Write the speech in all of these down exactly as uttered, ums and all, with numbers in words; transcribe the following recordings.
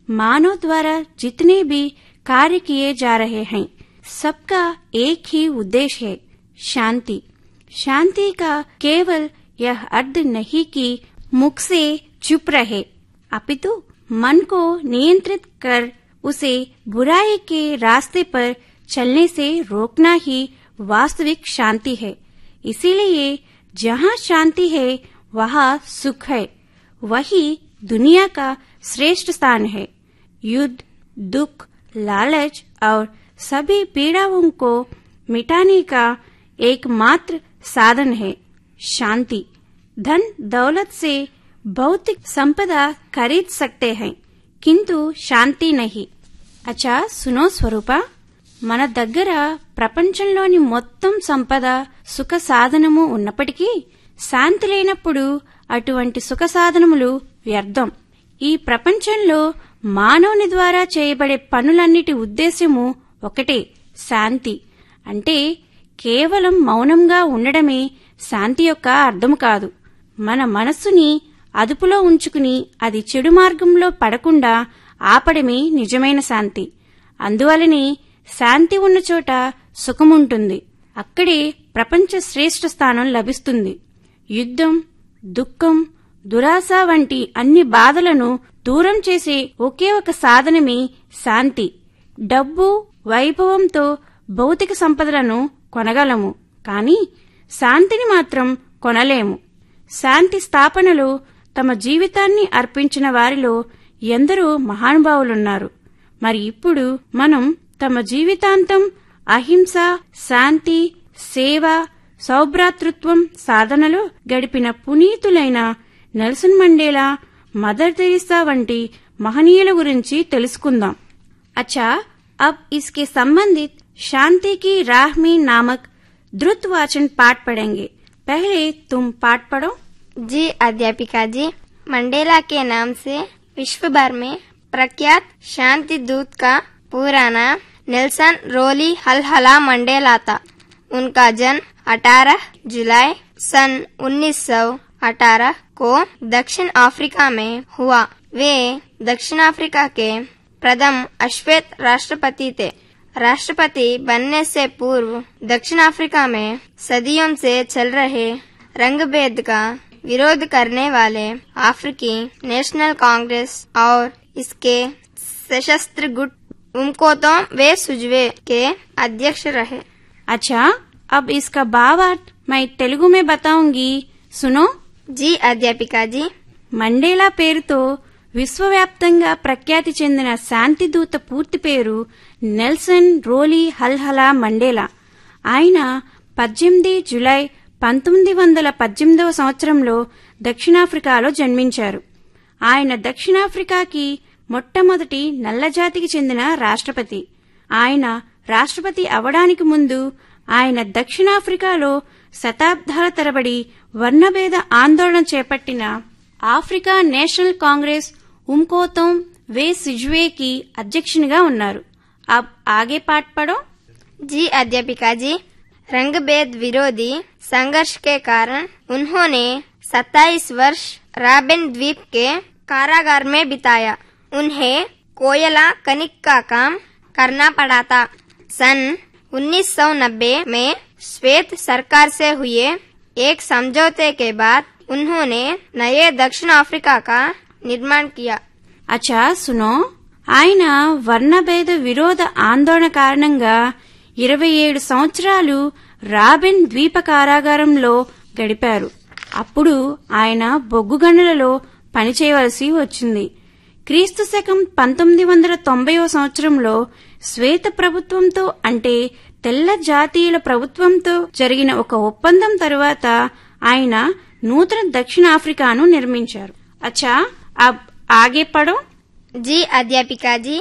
मानव द्वारा जितने भी कार्य किए जा रहे हैं सबका एक ही उद्देश्य है, शांति। शांति का केवल यह अर्थ नहीं कि मुख से चुप रहे, अपितु मन को नियंत्रित कर उसे बुराई के रास्ते पर चलने से रोकना ही वास्तविक शांति है। इसीलिए जहाँ शांति है वहाँ सुख है, वही दुनिया का श्रेष्ठ स्थान है। युद्ध, दुख, लालच और सभी पीड़ाओं को मिटाने का एकमात्र साधन है शांति। धन दौलत से भौतिक संपदा खरीद सकते हैं, किंतु शांति नहीं। अच्छा सुनो స్వరూపా, మన దగ్గర ప్రపంచంలోని మొత్తం సంపద సుఖ సాధనము ఉన్నప్పటికీ శాంతి లేనప్పుడు అటువంటి సుఖ సాధనములు వ్యర్థం. ఈ ప్రపంచంలో మానవుని ద్వారా చేయబడే పనులన్నిటి ఉద్దేశ్యము ఒకటే, శాంతి. అంటే కేవలం మౌనంగా ఉండడమే శాంతి యొక్క అర్థము కాదు. మన మనస్సుని అదుపులో ఉంచుకుని అది చెడు మార్గంలో పడకుండా ఆపడమే నిజమైన శాంతి. అందువలనే శాంతి ఉన్న చోట సుఖముంటుంది, అక్కడే ప్రపంచ శ్రేష్ఠ స్థానం లభిస్తుంది. యుద్ధం, దుఃఖం, దురాశ వంటి అన్ని బాధలను దూరం చేసే ఒకే ఒక సాధనమే శాంతి. డబ్బు, వైభవంతో భౌతిక సంపదలను కొనగలము, కానీ శాంతిని మాత్రం కొనలేము. శాంతి స్థాపనలో తమ జీవితాన్ని అర్పించిన వారిలో ఎందరో మహానుభావులున్నారు. మరి ఇప్పుడు మనం తమ జీవితాంతం అహింస, శాంతి, సేవ, సౌభ్రాతృత్వం సాధనలో గడిపిన పునీతులైన నెల్సన్ మండేలా, మదర్ తెరీసా వంటి మహనీయుల గురించి తెలుసుకుందాం. अच्छा अब इसके संबंधित शांति की राह में नामक द्रुत वाचन पाठ पढ़ेंगे. पहले तुम पाठ पढ़ो. जी अध्यापिका जी, मंडेला के नाम से विश्व भर में प्रख्यात शांति दूत का पूरा नाम नेल्सन रोली हलहला मंडेला था. उनका जन्म अठारह जुलाई सन उन्नीस सौ अठारह को दक्षिण अफ्रीका में हुआ. वे दक्षिण अफ्रीका के प्रथम अश्वेत राष्ट्रपति थे. राष्ट्रपति बनने से पूर्व दक्षिण अफ्रीका में सदियों से चल रहे रंगभेद का विरोध करने वाले अफ्रीकी नेशनल कांग्रेस और इसके सशस्त्र गुट उमकोतो वे सुजवे के अध्यक्ष रहे. अच्छा अब इसका भावार्थ मैं तेलुगु में बताऊंगी, सुनो. जी अध्यापिका जी. మండేలా పేరుతో విశ్వవ్యాప్తంగా ప్రఖ్యాతి చెందిన శాంతిదూత పూర్తి పేరు నెల్సన్ రోలీ హల్హలా మండేలా. ఆయన పద్దెనిమిది జులై పంతొమ్మిది వందల పద్దెనిమిదవ సంవత్సరంలో దక్షిణాఫ్రికాలో జన్మించారు. ఆయన దక్షిణాఫ్రికాకి మొట్టమొదటి నల్లజాతికి చెందిన రాష్ట్రపతి. ఆయన రాష్ట్రపతి అవడానికి ముందు ఆయన దక్షిణాఫ్రికాలో శతాబ్దాల తరబడి వర్ణభేద ఆందోళన చేపట్టిన ఆఫ్రికా నేషనల్ కాంగ్రెస్ उमकोतों वे सिजवे की अध्यक्षनिगा उन्नारू. अब आगे पाठ पढ़ो. जी अध्यापिका जी. रंगभेद विरोधी संघर्ष के कारण उन्होंने सत्ताईस वर्ष राबिन द्वीप के कारागार में बिताया. उन्हें कोयला खनिक का काम करना पड़ा था. सन उन्नीस सौ नब्बे में श्वेत सरकार से हुए एक समझौते के बाद उन्होंने नए दक्षिण अफ्रीका का निर्माण किया. अच्छा सुनो, ఆయన వర్ణభేద విరోధ ఆందోళన కారణంగా ఇరవై ఏడు సంవత్సరాలు రాబిన్ ద్వీప కారాగారంలో గడిపారు. అప్పుడు ఆయన బొగ్గుగనులలో పనిచేయవలసి వచ్చింది. క్రీస్తు శకం పంతొమ్మిది వందల తొంభైవ సంవత్సరంలో శ్వేత ప్రభుత్వంతో అంటే తెల్ల జాతీయుల ప్రభుత్వంతో జరిగిన ఒక ఒప్పందం తరువాత ఆయన నూతన దక్షిణాఫ్రికాను నిర్మించారు. अच्छा अब आगे पढ़ो. जी अध्यापिका जी.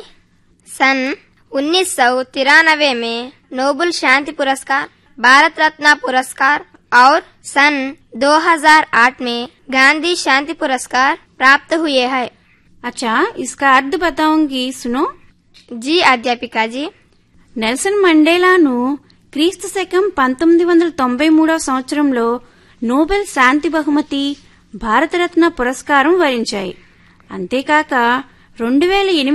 सन उन्नीस सौ तिरानवे में नोबेल शांति पुरस्कार, भारत रत्न पुरस्कार और सन दो हज़ार आठ में गांधी शांति पुरस्कार प्राप्त हुए हैं. अच्छा इसका अर्थ बताऊंगी, सुनो. जी अध्यापिका जी. నెల్సన్ మండేలాను క్రీస్తు శకం పంతొమ్మిది వందల తొంభై మూడవ సంవత్సరంలో నోబెల్ శాంతి బహుమతి, భారతరత్న పురస్కారం వరించాయి. అంతేకాక రెండు వేల ఎనిమిది